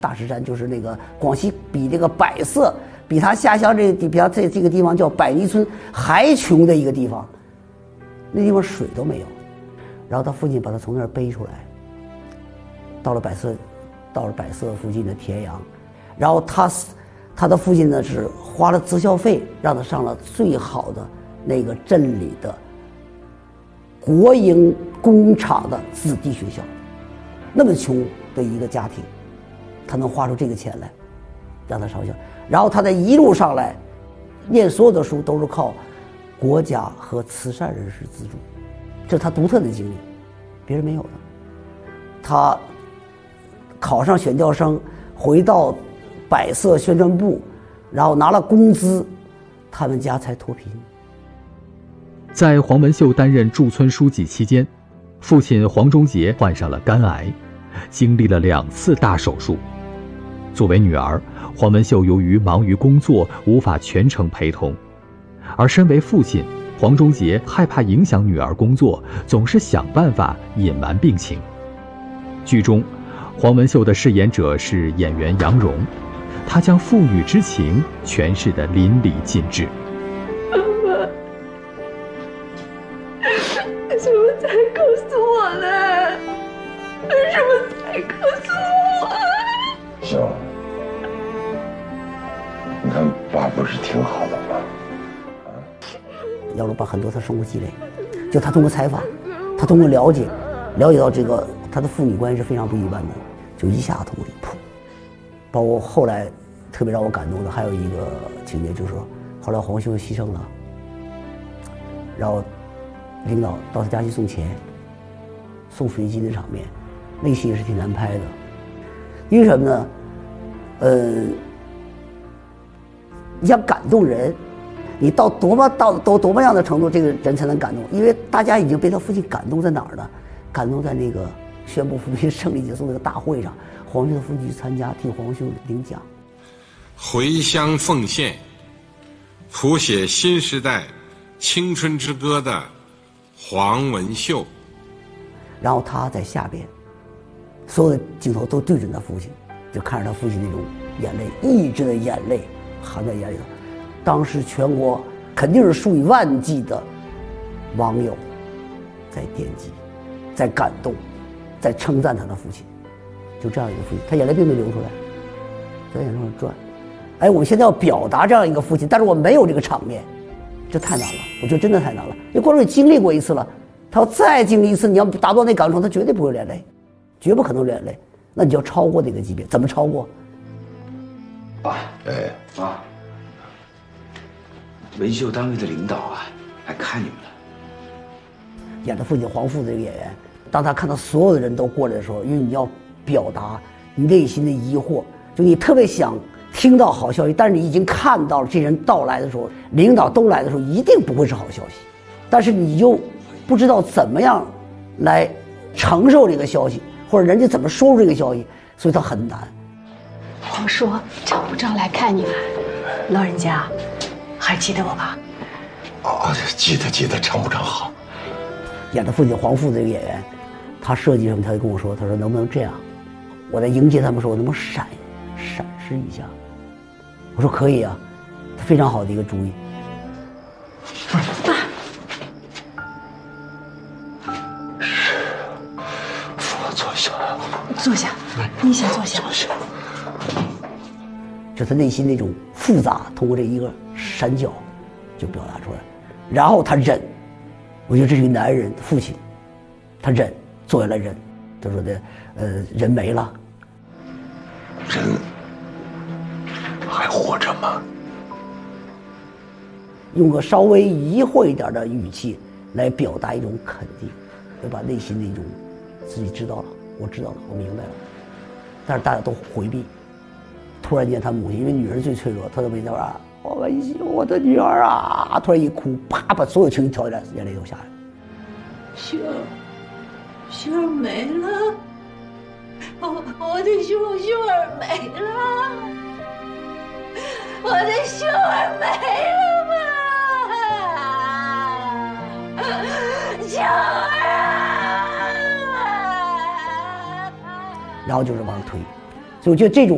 大石山就是那个广西比这个百色，比他下乡比他这个地方叫百泥村还穷的一个地方，那地方水都没有。然后他父亲把他从那儿背出来，到了百色附近的田阳，然后他的父亲呢是花了择校费让他上了最好的那个镇里的国营工厂的子弟学校，那么穷的一个家庭，他能花出这个钱来让他上学。然后他在一路上来念所有的书都是靠国家和慈善人士资助，这是他独特的经历，别人没有的。他考上选调生，回到百色宣传部，然后拿了工资，他们家才脱贫。 在黄文秀担任驻村书记期间，父亲黄忠杰患上了肝癌，经历了2次大手术。作为女儿，黄文秀由于忙于工作无法全程陪同，而身为父亲，黄忠杰害怕影响女儿工作，总是想办法隐瞒病情。剧中黄文秀的饰演者是演员杨蓉，她将父女之情诠释得淋漓尽致。 为什么才告诉我呢？为什么才告诉我？ 秀，你看爸不是挺好的吗？ 杨蓉把很多他生活积累，就他通过采访，他通过了解到这个他的父女关系是非常不一般的，就一下通过一扑。包括后来特别让我感动的还有一个情节，就是说后来黄秀牺牲了，然后领导到他家去送钱，送抚恤金的场面，那戏也是挺难拍的。因为什么呢？你想感动人，你到多么样的程度，这个人才能感动？因为大家已经被他父亲感动在哪儿呢？感动在那个宣布扶贫胜利结束那个大会上，黄秀的父亲去参加，替黄秀领奖。 回乡奉献，谱写新时代青春之歌的黄文秀。 然后他在下边，所有的镜头都对准他父亲，就看着他父亲那种眼泪，抑制的眼泪含在眼里头。当时全国肯定是数以万计的网友在点击，在感动，在称赞他的父亲。就这样一个父亲，他眼泪并没流出来，在眼上转。哎，我们现在要表达这样一个父亲，但是我没有这个场面，这太难了。我觉得真的太难了，因为观众也经历过一次了，他要再经历一次，你要达不到那感动，他绝对不会流眼泪，绝不可能流眼泪。那你就要超过这个级别，怎么超过？ 爸，妈，文秀单位的领导啊，来看你们了。 演的父亲黄父这个演员，当他看到所有的人都过来的时候，因为你要表达你内心的疑惑，就你特别想听到好消息，但是你已经看到了这人到来的时候，领导都来的时候，一定不会是好消息，但是你又不知道怎么样来承受这个消息，或者人家怎么说出这个消息，所以他很难。 黄叔找部长来看你们，老人家还记得我吧？ 哦，记得，常部长好。 演的父亲黄父这个演员，他设计什么，他就跟我说，他说能不能这样？我在迎接他们时候，我能不能闪失一下？我说可以啊，非常好的一个主意。 爸，坐下，你先坐下。 就他内心那种复杂，通过这一个闪角就表达出来。然后他忍，我觉得这是一个男人父亲，他忍，坐下来忍。他说的，人没了， 人还活着吗？ 用个稍微疑惑一点的语气来表达一种肯定，要把内心的一种自己知道了，我知道了，我明白了。但是大家都回避。突然间，他母亲因为女儿最脆弱，他都没在啊，我的女儿啊，突然一哭，啪把所有情绪调起来，眼泪都下来了。 秀儿没了，我的秀儿没了，我的秀儿没了吗？秀儿啊！ 然后就是往上推，所以我觉得这种